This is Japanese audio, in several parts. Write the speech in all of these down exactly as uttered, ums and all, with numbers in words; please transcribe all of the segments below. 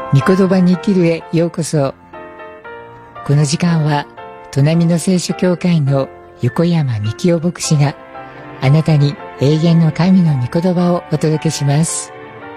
御言葉に生きるへようこそ。この時間は砺波の聖書教会の横山幹夫牧師があなたに永遠の神の御言葉をお届けします。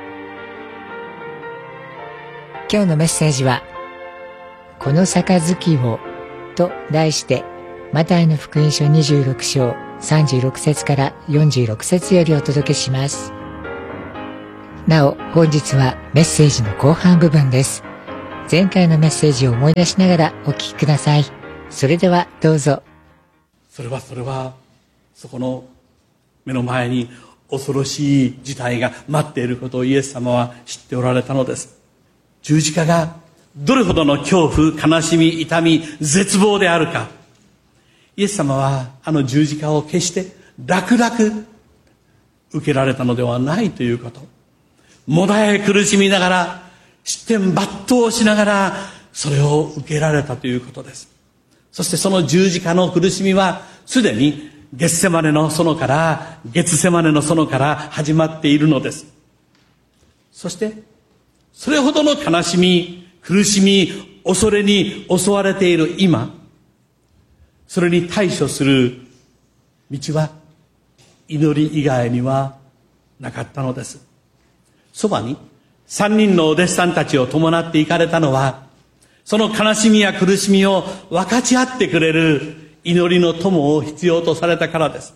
今日のメッセージはこの杯をと題してマタイの福音書にじゅうろく章さんじゅうろく節からよんじゅうろく節よりお届けします。なお本日はメッセージの後半部分です。前回のメッセージを思い出しながらお聞きください。それではどうぞ。 それはそれはそこの目の前に恐ろしい事態が待っていることをイエス様は知っておられたのです。十字架がどれほどの恐怖、悲しみ、痛み、絶望であるか。イエス様はあの十字架を決して楽々受けられたのではないということ。もだえ苦しみながら、失点抜刀しながらそれを受けられたということです。そしてその十字架の苦しみはすでにゲッセマネの園からゲツセマネの園から始まっているのです。そしてそれほどの悲しみ、苦しみ、恐れに襲われている今、それに対処する道は祈り以外にはなかったのです。そばに三人のお弟子さんたちを伴って行かれたのは、その悲しみや苦しみを分かち合ってくれる祈りの友を必要とされたからです。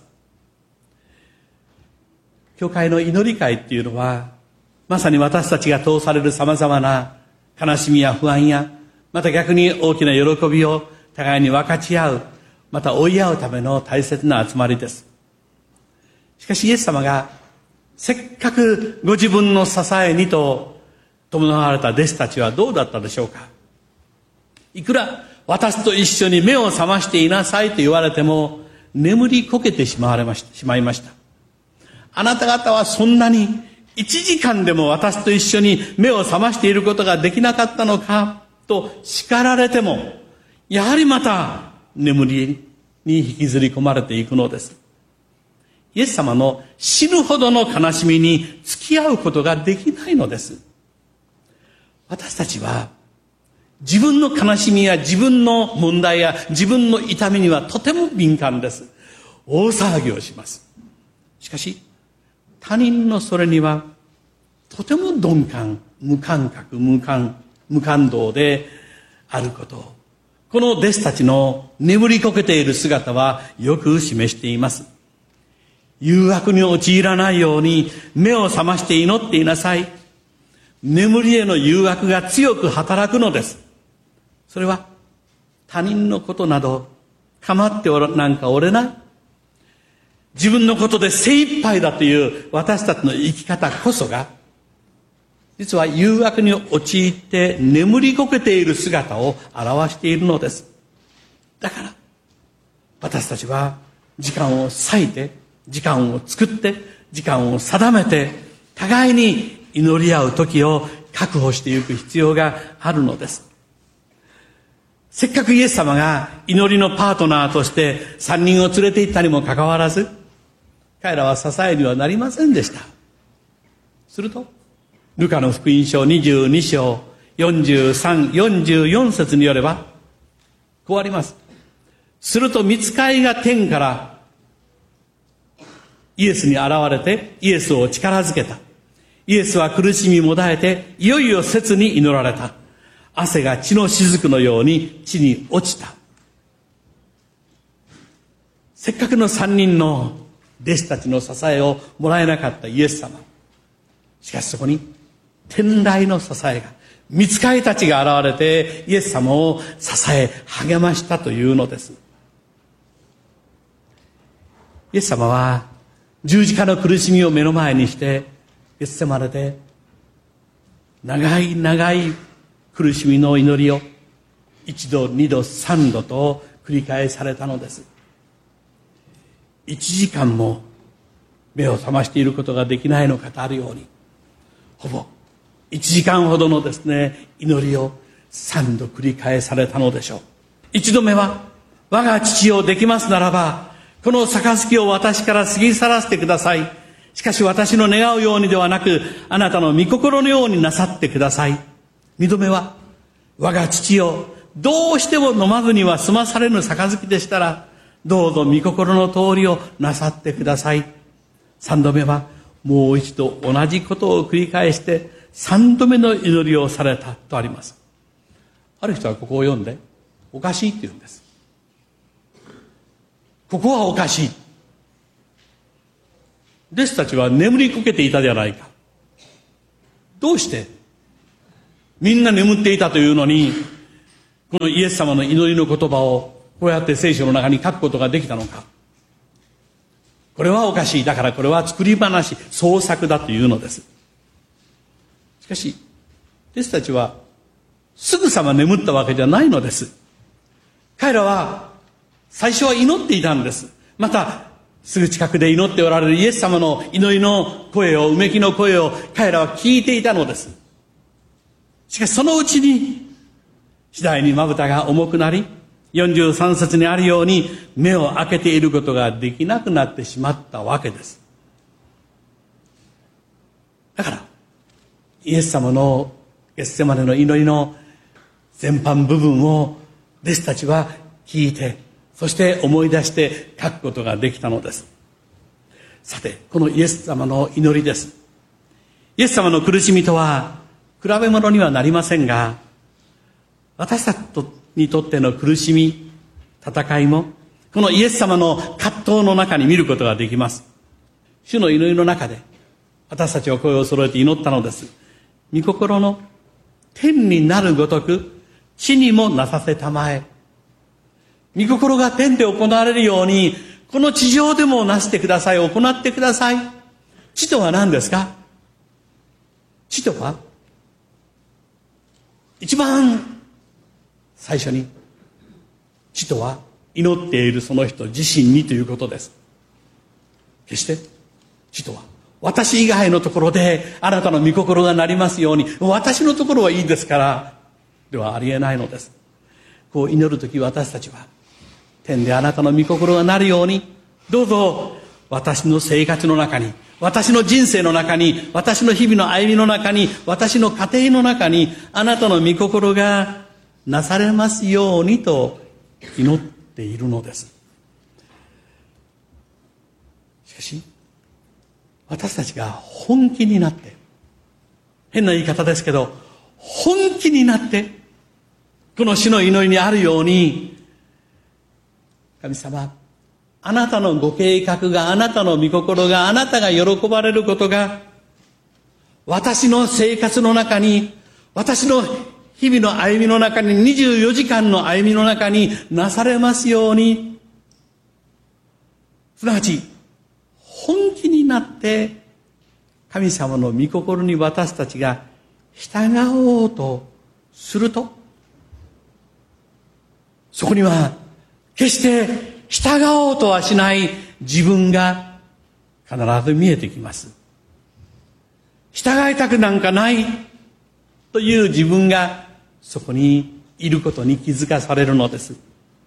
教会の祈り会っていうのは、まさに私たちが通される様々な悲しみや不安や、また逆に大きな喜びを互いに分かち合う、また追い合うための大切な集まりです。しかしイエス様がせっかくご自分の支えにと伴われた弟子たちはどうだったでしょうか。いくら私と一緒に目を覚ましていなさいと言われても眠りこけてしまわれました、しまいました。あなた方はそんなに一時間でも私と一緒に目を覚ましていることができなかったのかと叱られても、やはりまた眠りに引きずり込まれていくのです。イエス様の死ぬほどの悲しみに付き合うことができないのです。私たちは自分の悲しみや自分の問題や自分の痛みにはとても敏感です。大騒ぎをします。しかし他人のそれにはとても鈍感、無感覚、無感、無感動であることを、この弟子たちの眠りこけている姿はよく示しています。誘惑に陥らないように目を覚まして祈っていなさい。眠りへの誘惑が強く働くのです。それは他人のことなど構っておらなんかおれない。自分のことで精一杯だという私たちの生き方こそが、実は誘惑に陥って眠りこけている姿を表しているのです。だから私たちは時間を割いて、時間を作って、時間を定めて、互いに祈り合う時を確保していく必要があるのです。せっかくイエス様が祈りのパートナーとして三人を連れて行ったにもかかわらず、彼らは支えにはなりませんでした。するとルカの福音書にじゅうに章よんじゅうさん、よんじゅうよん節によればこうあります。すると御使いが天からイエスに現れてイエスを力づけた。イエスは苦しみもだえていよいよ切に祈られた。汗が血の雫のように地に落ちた。せっかくの三人の弟子たちの支えをもらえなかったイエス様。しかしそこに天来の支えが、御使いたちが現れてイエス様を支え励ましたというのです。イエス様は十字架の苦しみを目の前にしてゲッセマネで長い長い苦しみの祈りを一度二度三度と繰り返されたのです。一時間も目を覚ましていることができないのかとあるように、ほぼ一時間ほどのですね祈りを三度繰り返されたのでしょう。一度目は我が父よできますならばこの杯を私から過ぎ去らせてください。しかし私の願うようにではなく、あなたの御心のようになさってください。 二度目は、我が父よ、どうしても飲まずには済まされぬ杯でしたら、どうぞ御心の通りをなさってください。三度目は、もう一度同じことを繰り返して、三度目の祈りをされたとあります。ある人はここを読んで、おかしいって言うんです。ここはおかしい。弟子たちは眠りこけていたじゃないか。どうしてみんな眠っていたというのに、このイエス様の祈りの言葉をこうやって聖書の中に書くことができたのか。これはおかしい。だからこれは作り話、創作だというのです。しかし、弟子たちはすぐさま眠ったわけじゃないのです。彼らは最初は祈っていたんです。また、すぐ近くで祈っておられるイエス様の祈りの声を、うめきの声を彼らは聞いていたのです。しかしそのうちに、次第にまぶたが重くなり、よんじゅうさん節にあるように目を開けていることができなくなってしまったわけです。だから、イエス様のゲッセマネの祈りの全般部分を弟子たちは聞いて、そして思い出して書くことができたのです。さて、このイエス様の祈りです。イエス様の苦しみとは比べ物にはなりませんが、私たちにとっての苦しみ、戦いも、このイエス様の葛藤の中に見ることができます。主の祈りの中で、私たちは声を揃えて祈ったのです。御心の天になるごとく、地にもなさせたまえ。御心が天で行われるように、この地上でもなしてください、行ってください。地とは何ですか？地とは、一番最初に、地とは祈っているその人自身にということです。決して、地とは、私以外のところであなたの御心がなりますように、私のところはいいですから、ではありえないのです。こう祈るとき私たちは、天であなたの御心がなるように、どうぞ私の生活の中に、私の人生の中に、私の日々の歩みの中に、私の家庭の中に、あなたの御心がなされますようにと祈っているのです。しかし、私たちが本気になって、変な言い方ですけど、本気になって、この主の祈りにあるように、神様、あなたのご計画が、あなたの御心が、あなたが喜ばれることが、私の生活の中に、私の日々の歩みの中に、にじゅうよじかんの歩みの中になされますように、すなわち、本気になって、神様の御心に私たちが従おうとすると、そこには、決して従おうとはしない自分が必ず見えてきます。従いたくなんかないという自分がそこにいることに気づかされるのです。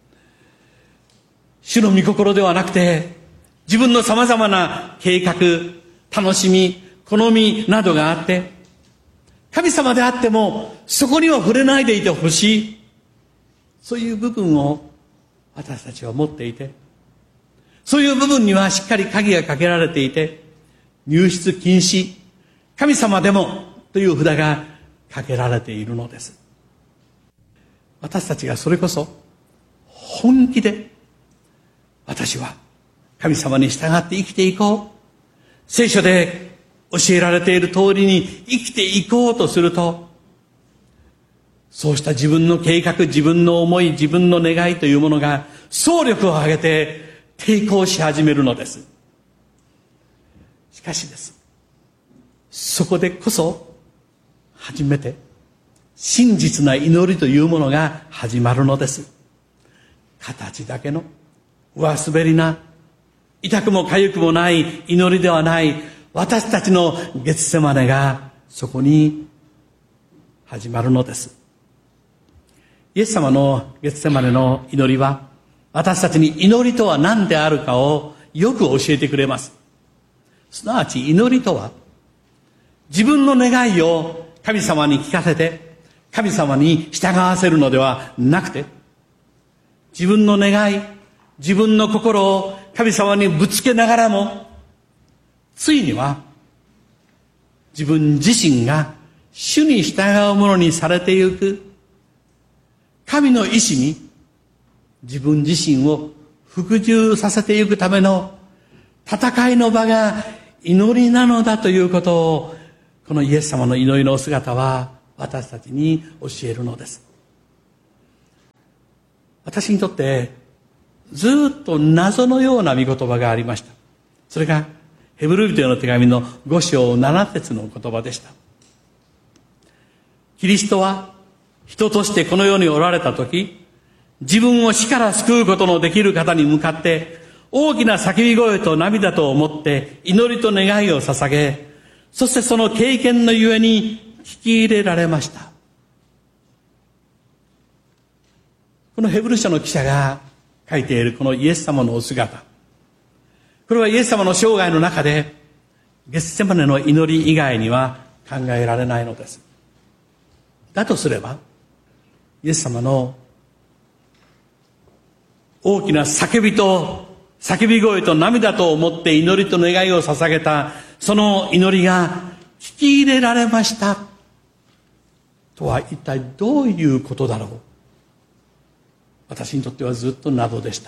主の御心ではなくて、自分の様々な計画、楽しみ、好みなどがあって、神様であってもそこには触れないでいてほしい。そういう部分を私たちは持っていて、そういう部分にはしっかり鍵がかけられていて、入室禁止、神様でもという札がかけられているのです。私たちがそれこそ本気で、私は神様に従って生きていこう、聖書で教えられている通りに生きていこうとすると、そうした自分の計画、自分の思い、自分の願いというものが総力を挙げて抵抗し始めるのです。しかしです。そこでこそ初めて真実な祈りというものが始まるのです。形だけの上滑りな、痛くも痒くもない祈りではない、私たちのゲッセマネがそこに始まるのです。イエス様のゲッセマネの祈りは、私たちに祈りとは何であるかをよく教えてくれます。すなわち祈りとは、自分の願いを神様に聞かせて、 神様に従わせるのではなくて、自分の願い、自分の心を神様にぶつけながらも、ついには自分自身が主に従うものにされていく、神の意志に自分自身を服従させていくための戦いの場が祈りなのだということを、このイエス様の祈りのお姿は私たちに教えるのです。私にとってずっと謎のような御言葉がありました。それがヘブル人への手紙のご章なな節の言葉でした。キリストは人としてこの世におられたとき、自分を死から救うことのできる方に向かって大きな叫び声と涙と思って祈りと願いを捧げ、そしてその経験のゆえに聞き入れられました。このヘブル書の記者が書いているこのイエス様のお姿、これはイエス様の生涯の中でゲッセマネの祈り以外には考えられないのです。だとすれば、イエス様の大きな叫びと叫び声と涙と思って祈りと願いを捧げたその祈りが聞き入れられましたとは一体どういうことだろう。私にとってはずっと謎でした。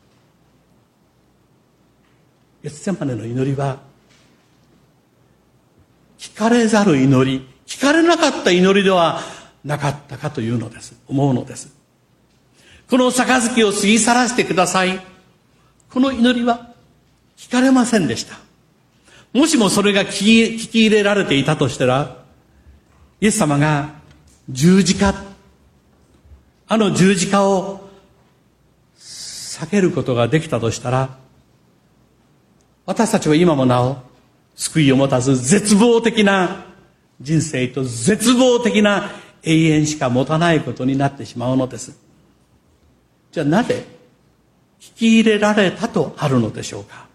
ゲッセマネの祈りは聞かれざる祈り、聞かれなかった祈りではなかったかというのです。思うのです。この杯を過ぎ去らせてください。この祈りは聞かれませんでした。もしもそれが聞き、聞き入れられていたとしたら、イエス様が十字架、あの十字架を避けることができたとしたら、私たちは今もなお救いを持たず絶望的な人生と絶望的な永遠しか持たないことになってしまうのです。じゃあなぜ聞き入れられたとあるのでしょうか。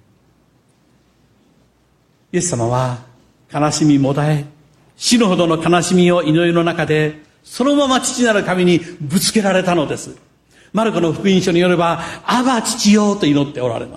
イエス様は悲しみもだえ、死ぬほどの悲しみを祈りの中でそのまま父なる神にぶつけられたのです。マルコの福音書によれば、アバ父よと祈っておられます。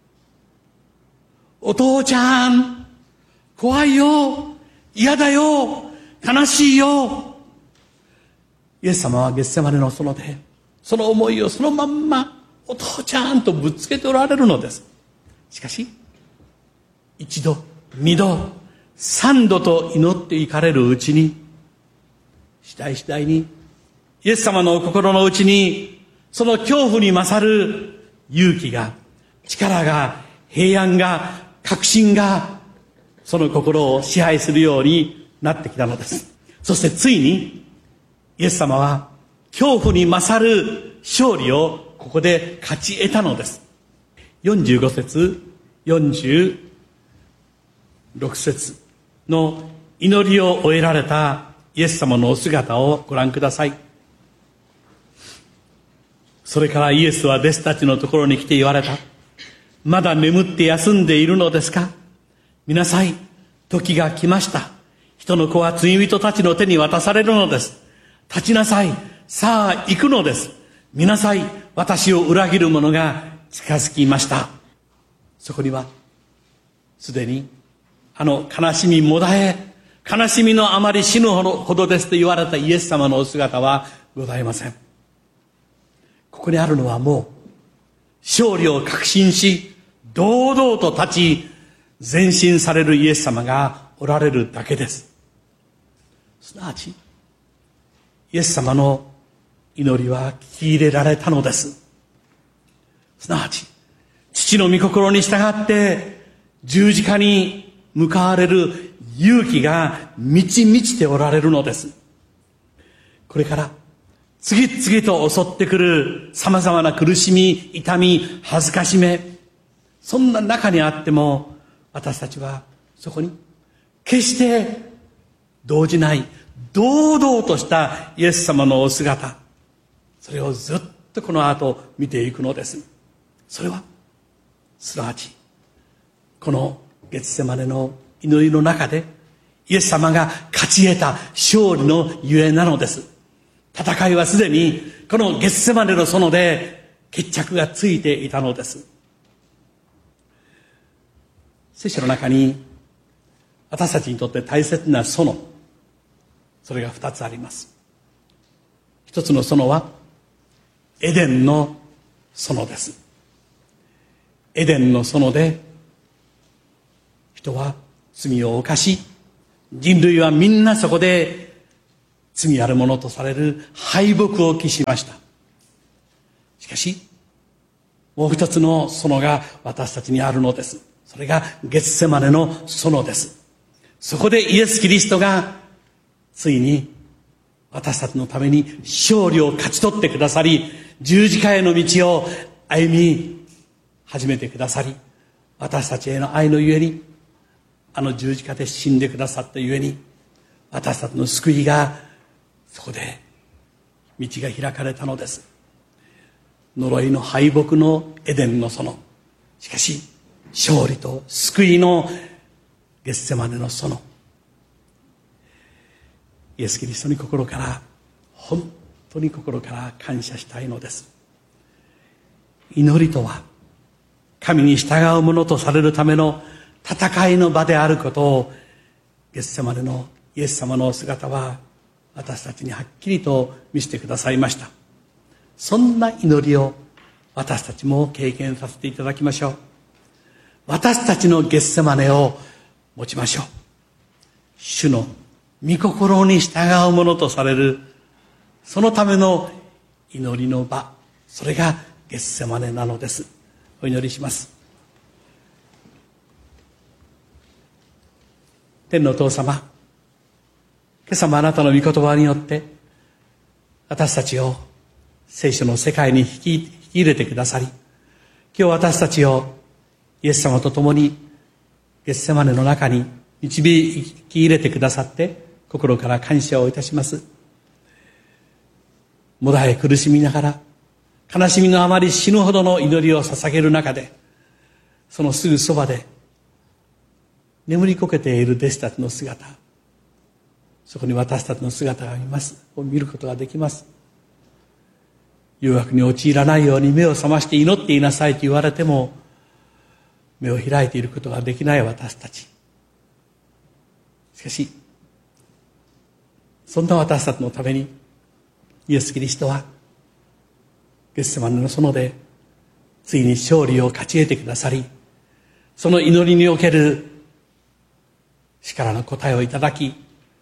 お父ちゃん、怖いよ、嫌だよ、悲しいよ。イエス様はゲッセマネの園でその思いをそのまんまお父ちゃんとぶつけておられるのです。しかし一度、二度、三度と祈っていかれるうちに、次第次第にイエス様の心の内にその恐怖に勝る勇気が、力が、平安が、確信がその心を支配するようになってきたのです。そしてついにイエス様は恐怖に勝る勝利をここで勝ち得たのです。よんじゅうご節、よんじゅうろく節の祈りを終えられたイエス様のお姿をご覧ください。それからイエスは弟子たちのところに来て言われた。まだ眠って休んでいるのですか。見なさい、時が来ました。人の子は罪人たちの手に渡されるのです。立ちなさい、さあ行くのです。見なさい、私を裏切る者が近づきました。そこにはすでにあの悲しみもだえ、悲しみのあまり死ぬほどですと言われたイエス様のお姿はございません。ここにあるのはもう勝利を確信し堂々と立ち前進されるイエス様がおられるだけです。すなわちイエス様の祈りは聞き入れられたのです。すなわち父の御心に従って十字架に向かわれる勇気が満ち満ちておられるのです。これから次々と襲ってくる様々な苦しみ、痛み、恥ずかしめ、そんな中にあっても私たちはそこに決して動じない堂々としたイエス様のお姿、それをずっとこの後見ていくのです。それはすなわちこのゲツセマネの祈りの中でイエス様が勝ち得た勝利のゆえなのです。戦いはすでにこのゲッセマネの園で決着がついていたのです。聖書の中に私たちにとって大切な園、それが二つあります。一つの園はエデンの園です。エデンの園で人は罪を犯し、人類はみんなそこで罪あるものとされる敗北を喫しました。しかしもう一つの園が私たちにあるのです。それがゲッセマネの園です。そこでイエス・キリストがついに私たちのために勝利を勝ち取ってくださり、十字架への道を歩み始めてくださり、私たちへの愛のゆえに、あの十字架で死んでくださったゆえに、私たちの救いがそこで道が開かれたのです。呪いの敗北のエデンの園、しかし勝利と救いのゲッセマネの園。イエス・キリストに心から本当に心から感謝したいのです。祈りとは神に従うものとされるための戦いの場であることを、ゲッセマネのイエス様のお姿は私たちにはっきりと見せてくださいました。そんな祈りを私たちも経験させていただきましょう。私たちのゲッセマネを持ちましょう。主の御心に従うものとされる、そのための祈りの場、それがゲッセマネなのです。お祈りします。天のお父様、今朝もあなたの御言葉によって私たちを聖書の世界に引き、引き入れてくださり、今日私たちをイエス様と共にゲッセマネの中に導き入れてくださって心から感謝をいたします。もだえ苦しみながら、悲しみのあまり死ぬほどの祈りを捧げる中で、そのすぐそばで眠りこけている弟子たちの姿、そこに私たちの姿が見ますを見ることができます。誘惑に陥らないように目を覚まして祈っていなさいと言われても、目を開いていることができない私たち。しかしそんな私たちのためにイエス・キリストはゲッセマネの園でついに勝利を勝ち得てくださり、その祈りにおける力の答えをいただき、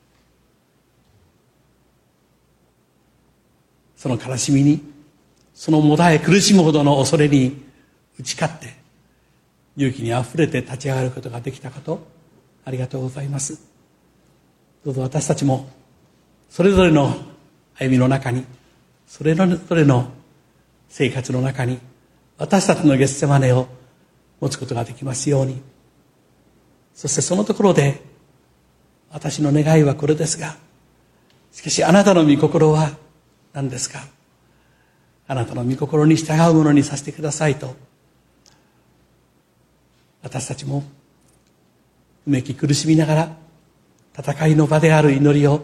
その悲しみに、そのもだえ苦しむほどの恐れに打ち勝って勇気にあふれて立ち上がることができたこと、ありがとうございます。どうぞ私たちもそれぞれの歩みの中に、それぞれの生活の中に私たちのゲッセマネを持つことができますように。そしてそのところで、私の願いはこれですが、しかしあなたの御心は何ですか、あなたの御心に従うものにさせてくださいと、私たちもうめき苦しみながら戦いの場である祈りを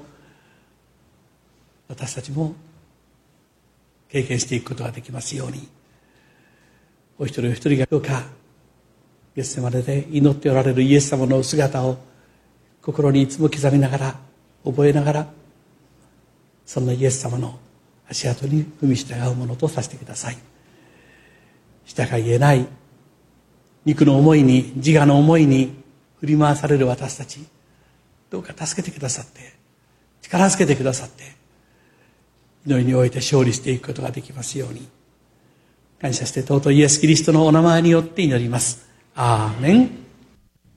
私たちも経験していくことができますように。お一人お一人がどうかゲッセマネで祈っておられるイエス様のお姿を心にいつも刻みながら、覚えながら、そんなイエス様の足跡に踏み従うものとさせてください。従いえない肉の思いに、自我の思いに振り回される私たち、どうか助けてくださって、力づけてくださって、祈りにおいて勝利していくことができますように。感謝して尊いイエス・キリストのお名前によって祈ります。アーメン。